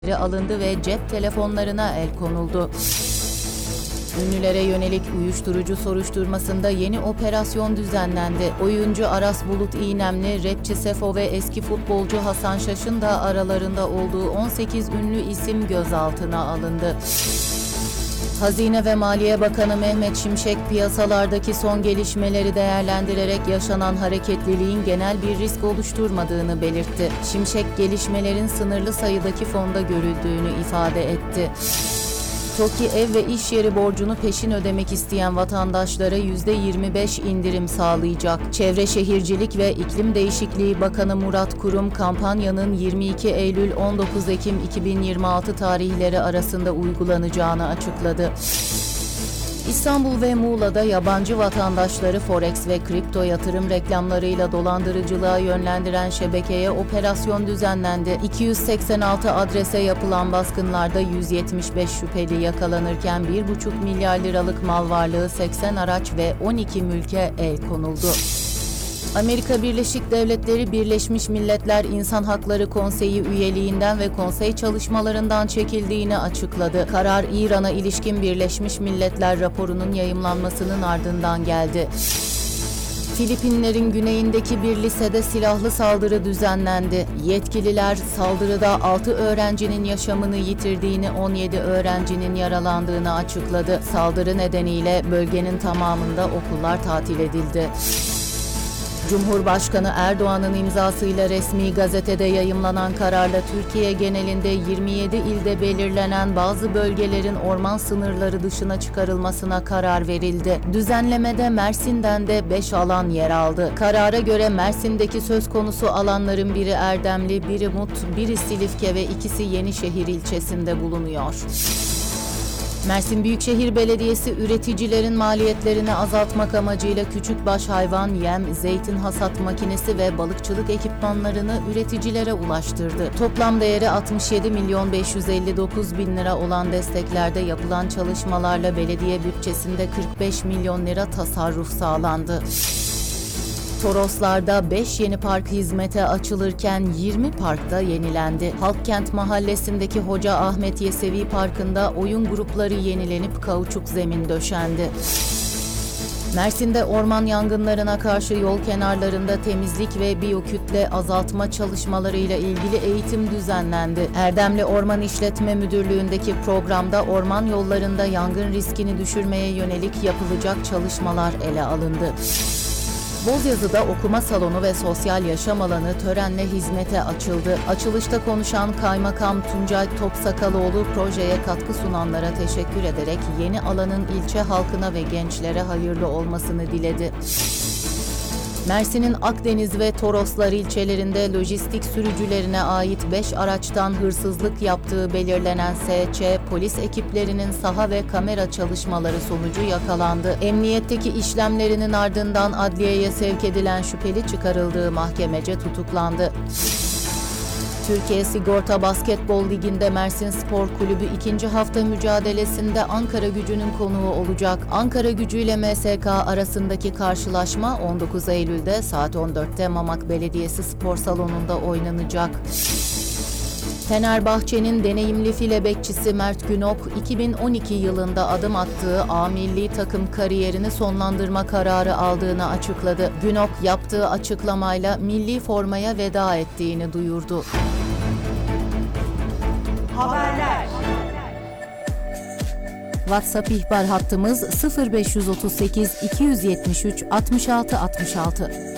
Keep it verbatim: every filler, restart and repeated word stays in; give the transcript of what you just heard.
alındı ve cep telefonlarına el konuldu. Ünlülere yönelik uyuşturucu soruşturmasında yeni operasyon düzenlendi. Oyuncu Aras Bulut İynemli, rapçi Sefo ve eski futbolcu Hasan Şaş'ın da aralarında olduğu on sekiz ünlü isim gözaltına alındı. Hazine ve Maliye Bakanı Mehmet Şimşek, piyasalardaki son gelişmeleri değerlendirerek yaşanan hareketliliğin genel bir risk oluşturmadığını belirtti. Şimşek, gelişmelerin sınırlı sayıdaki fonda görüldüğünü ifade etti. TOKİ ev ve iş yeri borcunu peşin ödemek isteyen vatandaşlara yüzde yirmi beş indirim sağlayacak. Çevre Şehircilik ve İklim Değişikliği Bakanı Murat Kurum, kampanyanın yirmi iki Eylül on dokuz Ekim iki bin yirmi altı tarihleri arasında uygulanacağını açıkladı. İstanbul ve Muğla'da yabancı vatandaşları Forex ve kripto yatırım reklamlarıyla dolandırıcılığa yönlendiren şebekeye operasyon düzenlendi. iki yüz seksen altı adrese yapılan baskınlarda yüz yetmiş beş şüpheli yakalanırken bir buçuk milyar liralık mal varlığı, seksen araç ve on iki mülke el konuldu. Amerika Birleşik Devletleri Birleşmiş Milletler İnsan Hakları Konseyi üyeliğinden ve konsey çalışmalarından çekildiğini açıkladı. Karar, İran'a ilişkin Birleşmiş Milletler raporunun yayımlanmasının ardından geldi. Filipinlerin güneyindeki bir lisede silahlı saldırı düzenlendi. Yetkililer saldırıda altı öğrencinin yaşamını yitirdiğini, on yedi öğrencinin yaralandığını açıkladı. Saldırı nedeniyle bölgenin tamamında okullar tatil edildi. Cumhurbaşkanı Erdoğan'ın imzasıyla resmi gazetede yayımlanan kararla Türkiye genelinde yirmi yedi ilde belirlenen bazı bölgelerin orman sınırları dışına çıkarılmasına karar verildi. Düzenlemede Mersin'den de beş alan yer aldı. Karara göre Mersin'deki söz konusu alanların biri Erdemli, biri Mut, biri Silifke ve ikisi Yenişehir ilçesinde bulunuyor. Mersin Büyükşehir Belediyesi üreticilerin maliyetlerini azaltmak amacıyla küçükbaş hayvan, yem, zeytin hasat makinesi ve balıkçılık ekipmanlarını üreticilere ulaştırdı. Toplam değeri altmış yedi milyon beş yüz elli dokuz bin lira olan desteklerde yapılan çalışmalarla belediye bütçesinde kırk beş milyon lira tasarruf sağlandı. Toroslar'da beş yeni park hizmete açılırken yirmi parkta yenilendi. Halkkent Mahallesi'ndeki Hoca Ahmet Yesevi Parkı'nda oyun grupları yenilenip kauçuk zemin döşendi. Mersin'de orman yangınlarına karşı yol kenarlarında temizlik ve biyokütle azaltma çalışmalarıyla ilgili eğitim düzenlendi. Erdemli Orman İşletme Müdürlüğü'ndeki programda orman yollarında yangın riskini düşürmeye yönelik yapılacak çalışmalar ele alındı. Bozyazı'da okuma salonu ve sosyal yaşam alanı törenle hizmete açıldı. Açılışta konuşan Kaymakam Tuncay Topsakaloğlu, projeye katkı sunanlara teşekkür ederek yeni alanın ilçe halkına ve gençlere hayırlı olmasını diledi. Mersin'in Akdeniz ve Toroslar ilçelerinde lojistik sürücülerine ait beş araçtan hırsızlık yaptığı belirlenen S Ç, polis ekiplerinin saha ve kamera çalışmaları sonucu yakalandı. Emniyetteki işlemlerinin ardından adliyeye sevk edilen şüpheli çıkarıldığı mahkemece tutuklandı. Türkiye Sigorta Basketbol Ligi'nde Mersin Spor Kulübü ikinci hafta mücadelesinde Ankara Gücü'nün konuğu olacak. Ankara Gücü ile M S K arasındaki karşılaşma on dokuz Eylül'de saat on dörtte Mamak Belediyesi Spor Salonu'nda oynanacak. Fenerbahçe'nin deneyimli file bekçisi Mert Günok, iki bin on iki yılında adım attığı A milli takım kariyerini sonlandırma kararı aldığını açıkladı. Günok, yaptığı açıklamayla milli formaya veda ettiğini duyurdu. Haberler. WhatsApp ihbar hattımız sıfır beş otuz sekiz iki yüz yetmiş üç altmış altı altmış altı.